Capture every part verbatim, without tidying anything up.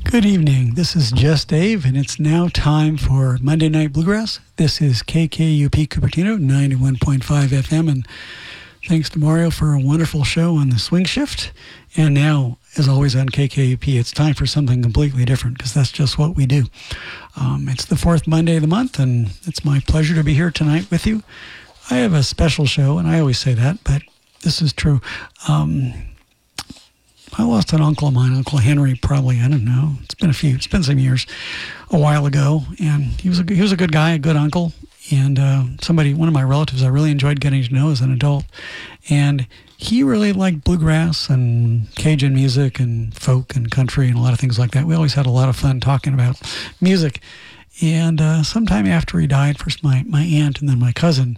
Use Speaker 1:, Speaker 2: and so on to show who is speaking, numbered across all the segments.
Speaker 1: Good evening. This is Just Dave, and it's now time for Monday Night Bluegrass. This is K K U P Cupertino, ninety-one point five F M, and thanks to Mario for a wonderful show on the swing shift. And now, as always on K K U P, it's time for something completely different, because that's just what we do. Um, it's the fourth Monday of the month, and it's my pleasure to be here tonight with you. I have a special show, and I always say that, but this is true. Um... I lost an uncle of mine, Uncle Henry, probably, I don't know, it's been a few, it's been some years, a while ago, and he was a, he was a good guy, a good uncle, and uh, somebody, one of my relatives I really enjoyed getting to know as an adult, and he really liked bluegrass and Cajun music and folk and country and a lot of things like that. We always had a lot of fun talking about music, and uh, sometime after he died, first my, my aunt and then my cousin,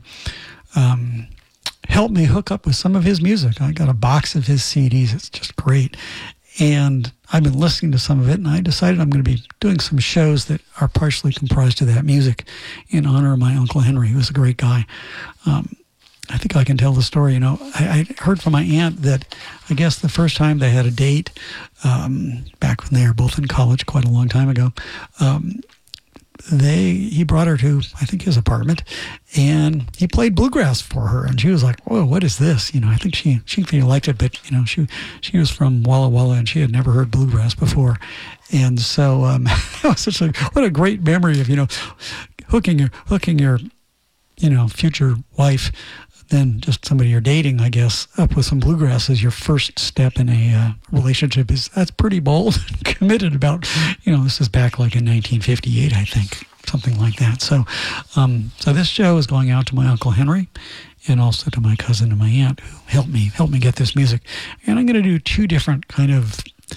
Speaker 1: um, helped me hook up with some of his music. I got a box of his C Ds. It's just great. And I've been listening to some of it, and I decided I'm going to be doing some shows that are partially comprised of that music in honor of my Uncle Henry, who was a great guy. Um, I think I can tell the story. You know, I, I heard from my aunt that I guess the first time they had a date, um, back when they were both in college quite a long time ago, um, they he brought her to, I think, his apartment, and he played bluegrass for her, and she was like, whoa, what is this? You know, I think she she really liked it, but, you know, she she was from Walla Walla, and she had never heard bluegrass before. And so um, it was such a, what a great memory of, you know, hooking your, hooking your, you know, future wife, then just somebody you're dating, I guess, up with some bluegrass as your first step in a uh, relationship. Is that's pretty bold and committed about, you know, this is back like in nineteen fifty-eight, I think, something like that. So um, so this show is going out to my Uncle Henry and also to my cousin and my aunt who helped me, helped me get this music. And I'm going to do two different kind of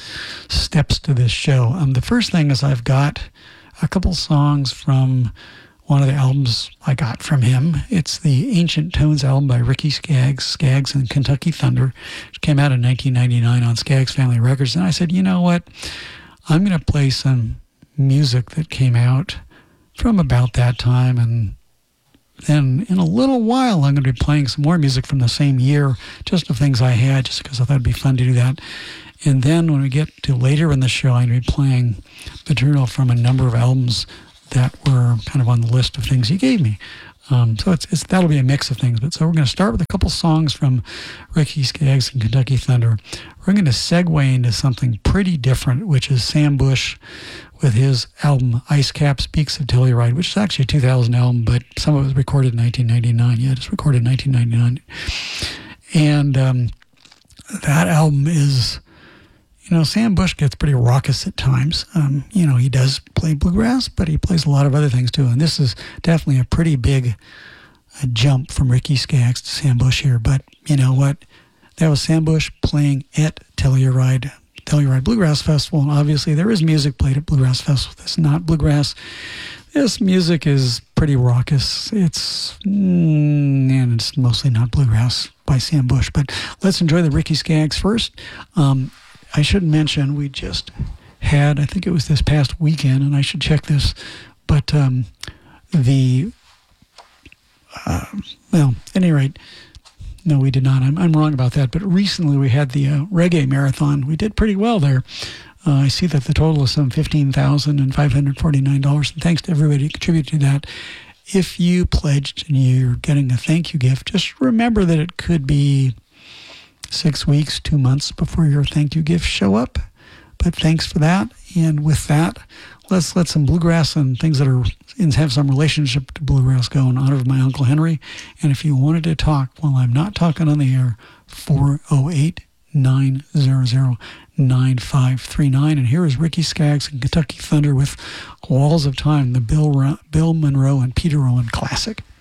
Speaker 1: steps to this show. Um, the first thing is I've got a couple songs from one of the albums I got from him. It's the Ancient Tones album by Ricky Skaggs, Skaggs and Kentucky Thunder, which came out in nineteen ninety-nine on Skaggs Family Records. And I said, you know what? I'm going to play some music that came out from about that time. And then in a little while, I'm going to be playing some more music from the same year, just of things I had, just because I thought it'd be fun to do that. And then when we get to later in the show, I'm going to be playing material from a number of albums that were kind of on the list of things he gave me. Um, so it's, it's that'll be a mix of things. But so we're going to start with a couple songs from Ricky Skaggs and Kentucky Thunder. We're going to segue into something pretty different, which is Sam Bush with his album Ice Cap Speaks of Telluride, which is actually a two thousand album, but some of it was recorded in nineteen ninety-nine. Yeah, it's recorded in nineteen ninety-nine. And um, that album is... You know, Sam Bush gets pretty raucous at times. Um, you know, he does play bluegrass, but he plays a lot of other things too. And this is definitely a pretty big uh, jump from Ricky Skaggs to Sam Bush here. But you know what? That was Sam Bush playing at Telluride, Telluride Bluegrass Festival. And obviously there is music played at Bluegrass Festival. That's not bluegrass. This music is pretty raucous. It's, mm, and it's mostly not bluegrass by Sam Bush. But let's enjoy the Ricky Skaggs first. Um, I should mention we just had, I think it was this past weekend, and I should check this, but um, the, uh, well, at any rate, no, we did not. I'm, I'm wrong about that, but recently we had the uh, reggae marathon. We did pretty well there. Uh, I see that the total is some fifteen thousand five hundred forty-nine dollars, and thanks to everybody who contributed to that. If you pledged and you're getting a thank you gift, just remember that it could be six weeks, two months before your thank you gifts show up. But thanks for that. And with that, let's let some bluegrass and things that are have some relationship to bluegrass go in honor of my Uncle Henry. And if you wanted to talk while I'm not talking on the air, four oh eight, nine hundred, nine five three nine. And here is Ricky Skaggs and Kentucky Thunder with Walls of Time, the Bill, Bill Monroe and Peter Owen classic.